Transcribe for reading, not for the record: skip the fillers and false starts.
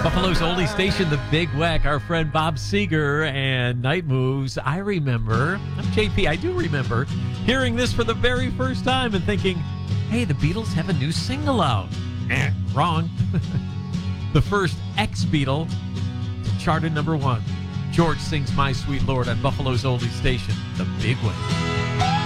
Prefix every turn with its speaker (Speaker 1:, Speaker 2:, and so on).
Speaker 1: Buffalo's oldie station, The Big Weck, our friend Bob Seger and Night Moves. I remember, I'm JP, I do remember hearing this for the very first time and thinking, hey, the Beatles have a new single out. Wrong. The first ex-Beatle charted number 1. George sings My Sweet Lord on Buffalo's oldie station, The Big Weck.